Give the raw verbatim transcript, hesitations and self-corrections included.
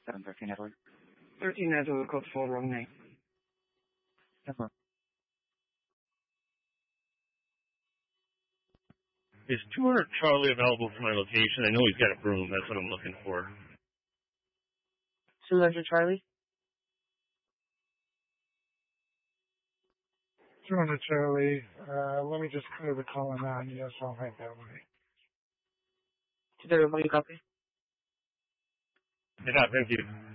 seven thirteen Edward. thirteen Edward, code four, wrong name. Yes, ma'am. Is two hundred Charlie available for my location? I know he's got a broom. That's what I'm looking for. two hundred Charlie? two hundred Charlie. Uh, let me just clear the call on. Yes, I'll head that way. two hundred, you copy? Yeah, thank you.